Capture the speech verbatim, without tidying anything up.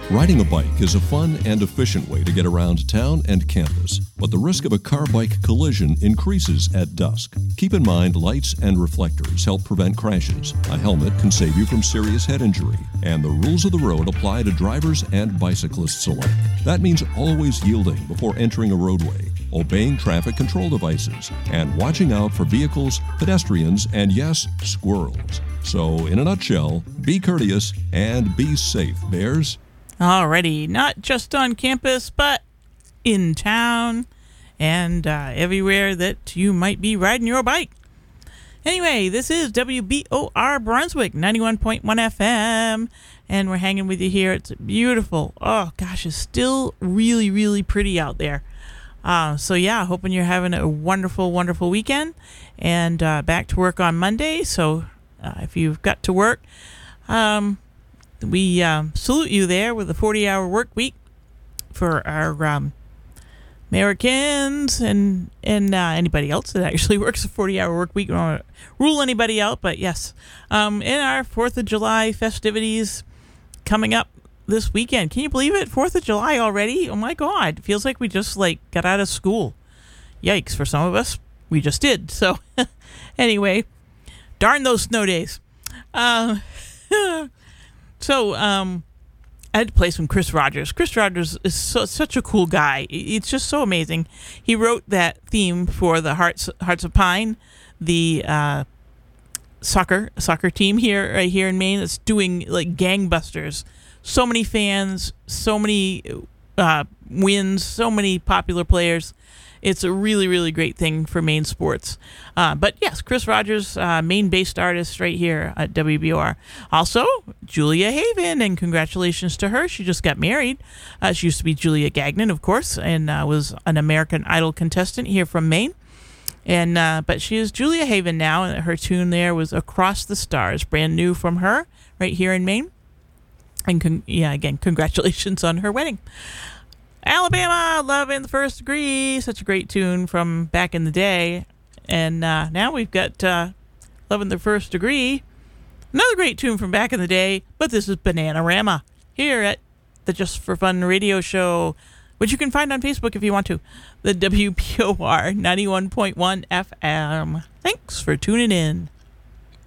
Riding a bike is a fun and efficient way to get around town and campus, but the risk of a car-bike collision increases at dusk. Keep in mind lights and reflectors help prevent crashes. A helmet can save you from serious head injury, and the rules of the road apply to drivers and bicyclists alike. That means always yielding before entering a roadway, obeying traffic control devices, and watching out for vehicles, pedestrians, and yes, squirrels. So, in a nutshell, be courteous and be safe, Bears. Alrighty, not just on campus, but in town and uh, everywhere that you might be riding your bike. Anyway, this is W B O R Brunswick, ninety-one point one F M, and we're hanging with you here. It's beautiful. Oh, gosh, it's still really, really pretty out there. Uh, so, yeah, hoping you're having a wonderful, wonderful weekend, and uh, back to work on Monday. So, uh, if you've got to work, um... we um, salute you there with a forty-hour work week for our um, Americans and and uh, anybody else that actually works a forty-hour work week. We don't want to rule anybody out, but yes. Um, in our fourth of July festivities coming up this weekend. Can you believe it? fourth of July already? Oh, my God. It feels like we just, like, got out of school. Yikes. For some of us, we just did. So, anyway, darn those snow days. Uh So, um, I had to play some Chris Rogers. Chris Rogers is so, such a cool guy. It's just so amazing. He wrote that theme for the Hearts Hearts of Pine, the uh, soccer soccer team here right here in Maine. That's doing like gangbusters. So many fans, so many uh, wins, so many popular players. It's a really, really great thing for Maine sports. Uh, but yes, Chris Rogers, uh, Maine-based artist right here at W B O R. Also, Julia Haven, and congratulations to her. She just got married. Uh, she used to be Julia Gagnon, of course, and uh, was an American Idol contestant here from Maine. And uh, but she is Julia Haven now, and her tune there was Across the Stars, brand new from her right here in Maine. And con- yeah, again, congratulations on her wedding. Alabama, Love in the First Degree, such a great tune from back in the day. And uh, now we've got uh, Love in the First Degree, another great tune from back in the day, but this is Bananarama here at the Just for Fun radio show, which you can find on Facebook if you want to, the W B O R ninety-one point one F M. Thanks for tuning in.